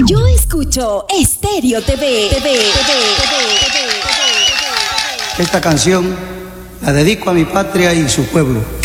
Yo escucho Estéreo TV. Esta canción la dedico a mi patria y su pueblo.